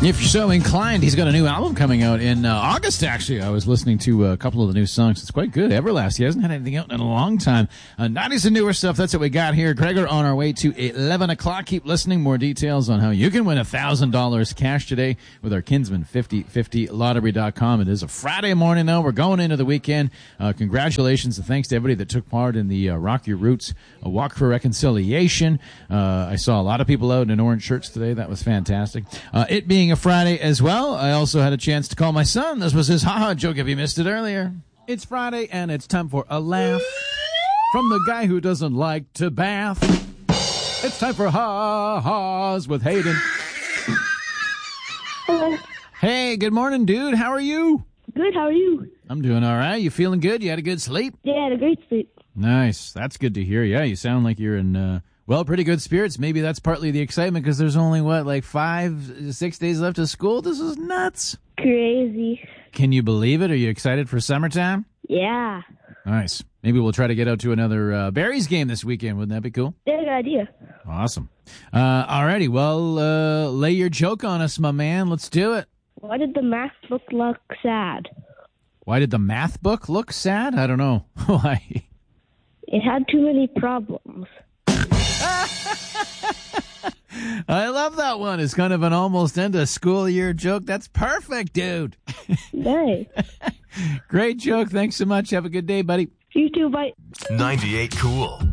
If you're so inclined, he's got a new album coming out in August, actually. I was listening to a couple of the new songs. It's quite good. Everlast. He hasn't had anything out in a long time. 90s and newer stuff. That's what we got here. Gregor, on our way to 11 o'clock. Keep listening. More details on how you can win $1,000 cash today with our Kinsman 5050lottery.com. It is a Friday morning, though. We're going into the weekend. Congratulations and thanks to everybody that took part in the Rock Your Roots Walk for Reconciliation. I saw a lot of people out in orange shirts today. That was fantastic. It being a Friday as well, I also had a chance to call my son. This was his haha joke if you missed it earlier. It's Friday and it's time for a laugh from the guy who doesn't like to bath. It's time for ha-ha's with Hayden. Hello. Hey, good morning, dude. How are you? Good, how are you? I'm doing all right. You feeling good? You had a good sleep? Yeah, I had a great sleep. Nice. That's good to hear. Yeah, you sound like you're in, pretty good spirits. Maybe that's partly the excitement because there's only, 5-6 days left of school? This is nuts. Crazy. Can you believe it? Are you excited for summertime? Yeah. Nice. Maybe we'll try to get out to another Barry's game this weekend. Wouldn't that be cool? Yeah, good idea. Awesome. Alrighty. Well, lay your joke on us, my man. Let's do it. Why did the math book look sad? Why did the math book look sad? I don't know. Why? It had too many problems. I love that one. It's kind of an almost end of school year joke. That's perfect, dude. Nice. Great joke. Thanks so much. Have a good day, buddy. You too, bye. 98 Cool.